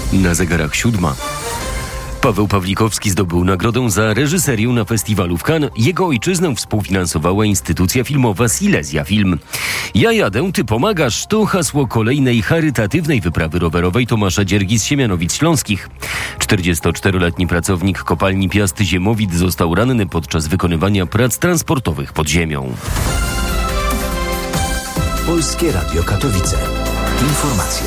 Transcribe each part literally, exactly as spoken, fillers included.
Na zegarach siódma. Paweł Pawlikowski zdobył nagrodę za reżyserię na festiwalu w Cannes. Jego ojczyznę współfinansowała instytucja filmowa Silesia Film. Ja jadę, ty pomagasz to hasło kolejnej charytatywnej wyprawy rowerowej Tomasza Dziergi z Siemianowic Śląskich. czterdziestoczteroletni pracownik kopalni Piast-Ziemowit został ranny podczas wykonywania prac transportowych pod ziemią. Polskie Radio Katowice. Informacje.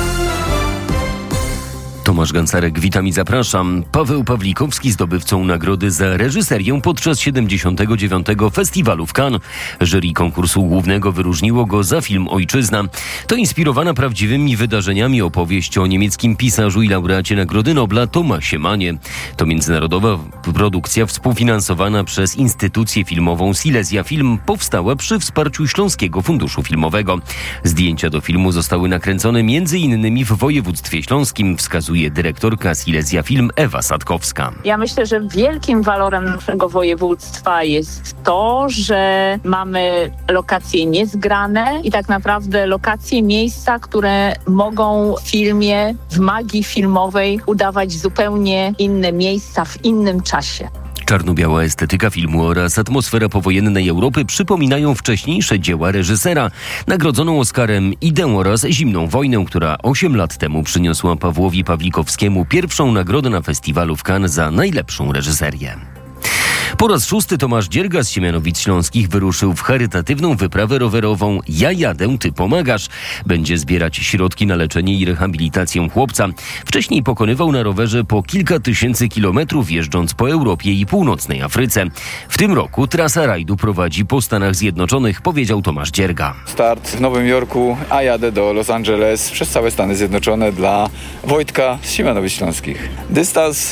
Tomasz Gancarek, witam i zapraszam. Paweł Pawlikowski zdobywcą nagrody za reżyserię podczas siedemdziesiątego dziewiątego Festiwalu w Cannes. Jury konkursu głównego wyróżniło go za film Ojczyzna. To inspirowana prawdziwymi wydarzeniami opowieść o niemieckim pisarzu i laureacie Nagrody Nobla Thomasie Mannie. To międzynarodowa produkcja współfinansowana przez instytucję filmową Silesia Film powstała przy wsparciu Śląskiego Funduszu Filmowego. Zdjęcia do filmu zostały nakręcone między innymi w województwie śląskim, wskazuje dyrektorka Silesia Film Ewa Sadkowska. Ja myślę, że wielkim walorem naszego województwa jest to, że mamy lokacje niezgrane i tak naprawdę lokacje, miejsca, które mogą w filmie, w magii filmowej udawać zupełnie inne miejsca w innym czasie. Czarno-biała estetyka filmu oraz atmosfera powojennej Europy przypominają wcześniejsze dzieła reżysera. Nagrodzoną Oscarem Idę oraz Zimną wojnę, która osiem lat temu przyniosła Pawłowi Pawlikowskiemu pierwszą nagrodę na festiwalu w Cannes za najlepszą reżyserię. Po raz szósty Tomasz Dzierga z Siemianowic Śląskich wyruszył w charytatywną wyprawę rowerową Ja jadę, ty pomagasz. Będzie zbierać środki na leczenie i rehabilitację chłopca. Wcześniej pokonywał na rowerze po kilka tysięcy kilometrów, jeżdżąc po Europie i północnej Afryce. W tym roku trasa rajdu prowadzi po Stanach Zjednoczonych, powiedział Tomasz Dzierga. Start w Nowym Jorku, a jadę do Los Angeles przez całe Stany Zjednoczone dla Wojtka z Siemianowic Śląskich. Dystans